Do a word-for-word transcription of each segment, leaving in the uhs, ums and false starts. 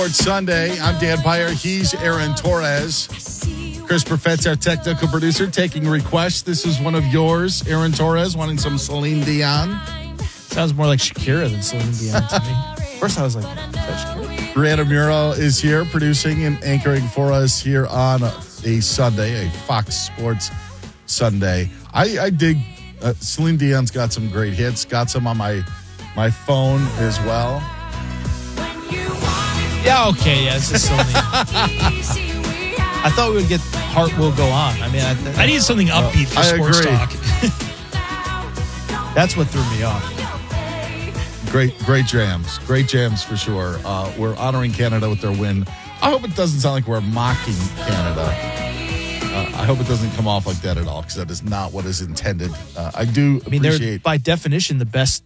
Sports Sunday. I'm Dan Byer. He's Aaron Torres. Chris Perfett's our technical producer, taking requests. This is one of yours, Aaron Torres, wanting some Celine Dion. Sounds more like Shakira than Celine Dion to me. First, I was like, is that Shakira? Brianna Muro is here, producing and anchoring for us here on a Sunday, a Fox Sports Sunday. I, I dig uh, Celine Dion's got some great hits. Got some on my my phone as well. Yeah, okay, yeah, it's just Celine. I thought we would get Heart Will Go On. I mean, I, th- I need something upbeat for I sports agree. talk. That's what threw me off. Great, great jams. Great jams for sure. Uh, we're honoring Canada with their win. I hope it doesn't sound like we're mocking Canada. Uh, I hope it doesn't come off like that at all, because that is not what is intended. Uh, I do I mean, they're appreciate... by definition the best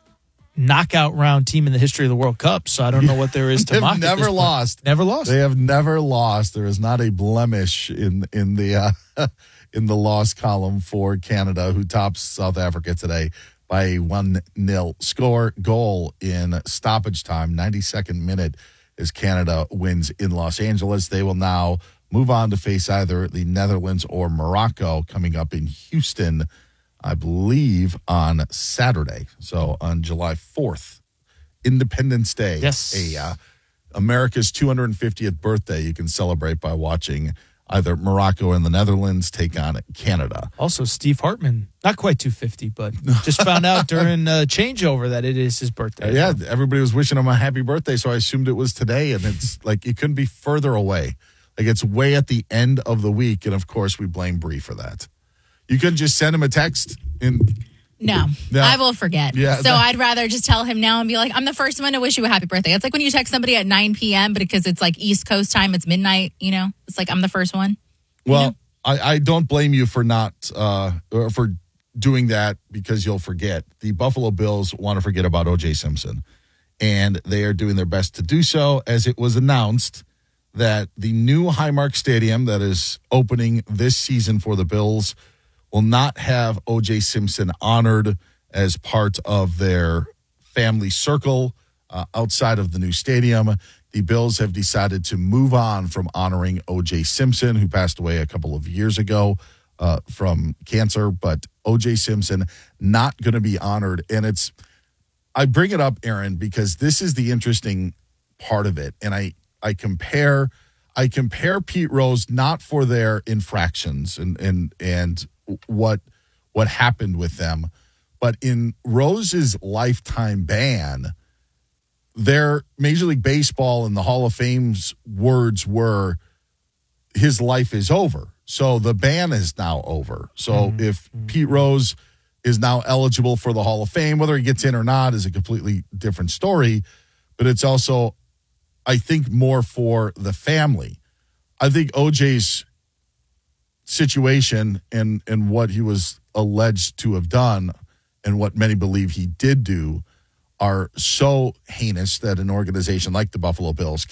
knockout round team in the history of the World Cup, so I don't know what there is to They've mock. at never this point. lost. Never lost. They have never lost. There is not a blemish in in the uh, in the loss column for Canada, who tops South Africa today by a one nil score. Goal in stoppage time, ninety-second minute, as Canada wins in Los Angeles. They will now move on to face either the Netherlands or Morocco coming up in Houston, I believe, on Saturday. So on July fourth, Independence Day. Yes. A, uh, America's two hundred fiftieth birthday you can celebrate by watching either Morocco and the Netherlands take on Canada. Also, Steve Hartman, not quite two fifty, but just found out during uh, changeover that it is his birthday. Uh, yeah, everybody was wishing him a happy birthday, so I assumed it was today, and it's like it couldn't be further away. Like it's way at the end of the week, and of course we blame Bree for that. You couldn't just send him a text in... No, No. I will forget. Yeah, so that- I'd rather just tell him now and be like, I'm the first one to wish you a happy birthday. It's like when you text somebody at nine p.m., but because it's like East Coast time, it's midnight, you know? It's like I'm the first one. Well, know? I, I don't blame you for not uh, or for doing that, because you'll forget. The Buffalo Bills want to forget about O J Simpson, and they are doing their best to do so, as it was announced that the new Highmark Stadium that is opening this season for the Bills will not have O J Simpson honored as part of their family circle uh, outside of the new stadium. The Bills have decided to move on from honoring O J Simpson, who passed away a couple of years ago uh, from cancer. But O J Simpson not going to be honored. And it's, I bring it up, Aaron, because this is the interesting part of it. And I, I compare, I compare Pete Rose not for their infractions and and and what what happened with them, but in Rose's lifetime ban, their Major League Baseball and the Hall of Fame's words were, his life is over. So the ban is now over. So mm-hmm. if Pete Rose is now eligible for the Hall of Fame, whether he gets in or not is a completely different story. But it's also, I think, more for the family. I think O J's situation and, and what he was alleged to have done and what many believe he did do are so heinous that an organization like the Buffalo Bills